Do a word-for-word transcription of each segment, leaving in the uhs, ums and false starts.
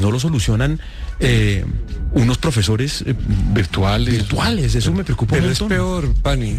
pues no lo solucionan eh, unos profesores eh, virtuales. virtuales. Eso me preocupa un montón. Pero es peor, Pani.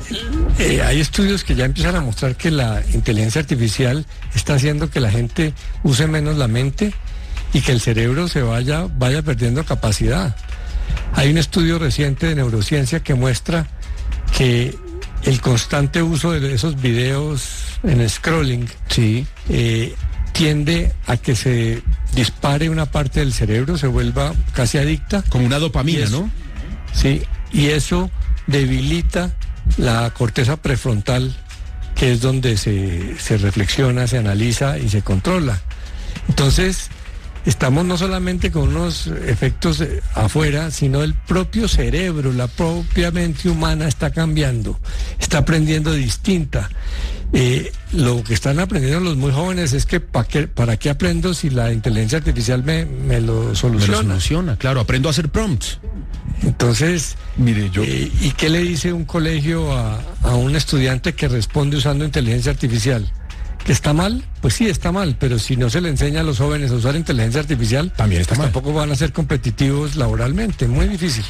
Eh, hay estudios que ya empiezan a mostrar que la inteligencia artificial está haciendo que la gente use menos la mente y que el cerebro se vaya, vaya perdiendo capacidad. Hay un estudio reciente de neurociencia que muestra que el constante uso de esos videos en scrolling Sí. eh, tiende a que se dispare una parte del cerebro, se vuelva casi adicta. Como una dopamina, Y eso- ¿no? Sí, y eso debilita la corteza prefrontal, que es donde se, se reflexiona, se analiza y se controla. Entonces, estamos no solamente con unos efectos eh, afuera, sino el propio cerebro, la propia mente humana está cambiando, está aprendiendo distinta. Eh, lo que están aprendiendo los muy jóvenes es que ¿pa qué, ¿para qué aprendo si la inteligencia artificial me, me lo Me lo soluciona? soluciona, claro. Aprendo a hacer prompts. Entonces, Mire, yo... eh, ¿y qué le dice un colegio a, a un estudiante que responde usando inteligencia artificial? ¿Que está mal? Pues sí, está mal, pero si no se le enseña a los jóvenes a usar inteligencia artificial, También está pues mal. tampoco van a ser competitivos laboralmente, muy difícil.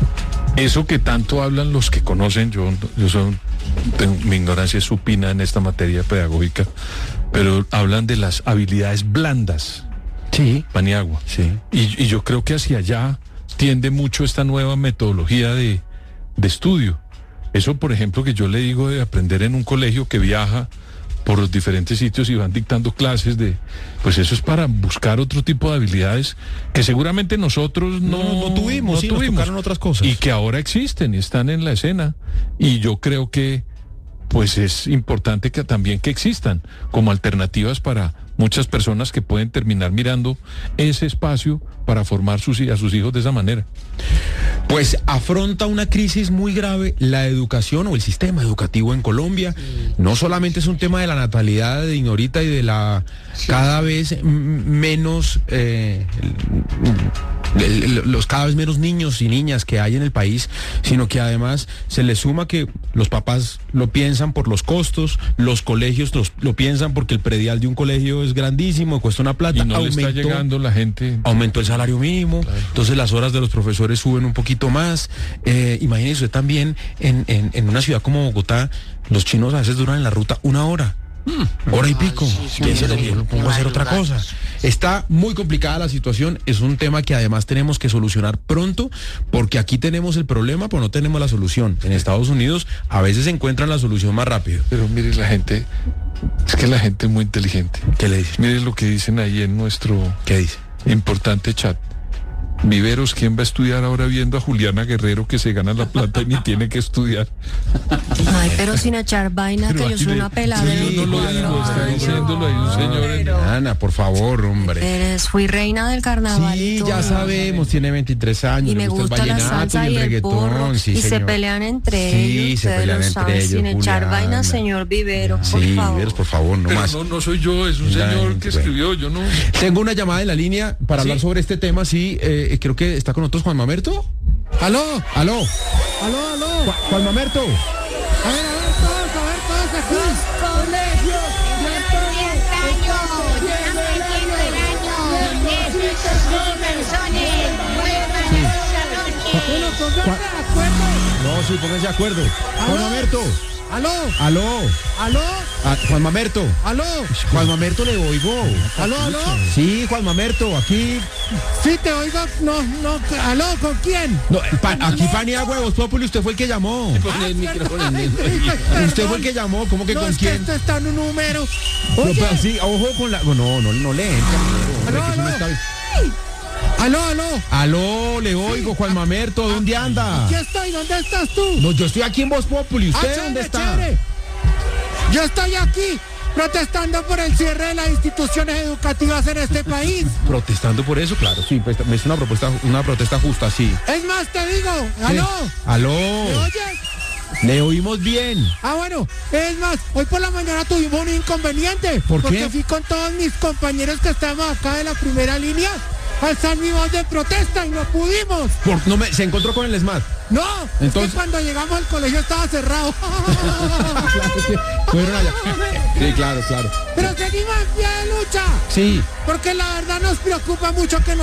Eso que tanto hablan los que conocen, yo, yo soy, tengo, mi ignorancia es supina en esta materia pedagógica, pero hablan de las habilidades blandas, Sí. Paniagua. Sí. Y, y yo creo que hacia allá tiende mucho esta nueva metodología de, de estudio. Eso, por ejemplo, que yo le digo de aprender en un colegio que viaja por los diferentes sitios y van dictando clases de, pues eso es para buscar otro tipo de habilidades que seguramente nosotros no, No, no tuvimos, sí, nos tocaron otras cosas. y que ahora existen y están en la escena. Y yo creo que pues es importante que también que existan como alternativas para muchas personas que pueden terminar mirando ese espacio para formar sus, a sus hijos de esa manera. Pues afronta una crisis muy grave la educación o el sistema educativo en Colombia. No solamente es un tema de la natalidad de Ignorita y de la cada vez m- menos eh, el- el- los cada vez menos niños y niñas que hay en el país, sino que además se le suma que los papás lo piensan por los costos, los colegios los- lo piensan porque el predial de un colegio es grandísimo, cuesta una plata. Y no le está Aumentó- llegando la gente. Aumentó el salario mínimo, entonces las horas de los profesores suben un poquito más. Eh, imagínese usted también en, en, en una ciudad como Bogotá, los chinos a veces duran en la ruta una hora. Hora y pico. ¿Quién se le pongo a hacer otra cosa? Está muy complicada la situación. Es un tema que además tenemos que solucionar pronto, porque aquí tenemos el problema, pero no tenemos la solución. En Estados Unidos a veces encuentran la solución más rápido. Pero mire, la gente, es que la gente es muy inteligente. ¿Qué le dice? Mire lo que dicen ahí en nuestro ¿Qué dice? importante chat. Viveros, ¿quién va a estudiar ahora viendo a Juliana Guerrero que se gana la plata y ni tiene que estudiar? Ay, pero sin echar vaina, Pero que yo aquí soy le- una pelada Sí, de yo no lo veinticuatro digo, está años. diciéndolo ahí un señor en- Pero- Ana, por favor, hombre. Eres, fui reina del carnaval. y Sí, todo. ya sabemos, tiene veintitrés años, Y le me gusta el la vallenato salsa y el y el reggaetón, porro. sí, y se señor. pelean entre Sí, ellos. se ustedes pelean lo entre saben, ellos, sin echar Juliana. vaina, señor Vivero, por Sí, favor. Viveros, por favor, no Pero más. no, no soy yo, es un La señor gente, que escribió, yo no... Tengo una llamada en la línea para ¿Sí? hablar sobre este tema, sí, eh, creo que está con nosotros Juan Mamerto. ¿Aló? Aló, ¿Aló, aló? Ju- Juan Mamerto. A ver, a ver, todos, a ver, todos aquí. Colegio, diez años, ya metiendo el año, necesitas dos personas, vuelvan al salón. Bueno, pónganse de acuerdo. No, sí, pónganse de acuerdo. Juan ¿Aló? Mamerto. ¿Aló? Aló. ¿Aló? Ah, Juan Mamerto. ¿Aló? Juan Mamerto le oigo. ¿Aló, aló? Sí, Juan Mamerto, aquí. Sí, te oigo. No, no. ¿Aló? ¿Con quién? No, pa- aquí Pania Huevos Populi, usted fue el que llamó. Ay, perdón. Usted fue el que llamó, ¿cómo que No, con es que quién? esto está en un número. No, Oye, pero sí, ojo con la. No, no, no le entra. hombre, Aló, que eso no aló. está bien. ¿aló, aló? Aló, le oigo, Juan Mamerto, ¿dónde anda? Aquí estoy, ¿dónde estás tú? No, yo estoy aquí en Voz Populi, Ah, ¿usted chévere, dónde está? chévere. Yo estoy aquí protestando por el cierre de las instituciones educativas en este país. Protestando por eso, claro, sí, pues, es una propuesta, una protesta justa, sí. Es más, te digo, ¿aló? Aló, ¿Me oyes? le oímos bien. Ah, bueno, es más, hoy por la mañana tuvimos un inconveniente. ¿Por porque qué? fui con todos mis compañeros que estamos acá de la primera línea a alzar mi voz de protesta y no pudimos. Por- no me, se encontró con el ESMAD. No, Entonces- es que cuando llegamos al colegio estaba cerrado. Claro, sí, fueron allá. Sí, claro, claro. Pero seguimos en pie de lucha, Sí. porque la verdad nos preocupa mucho que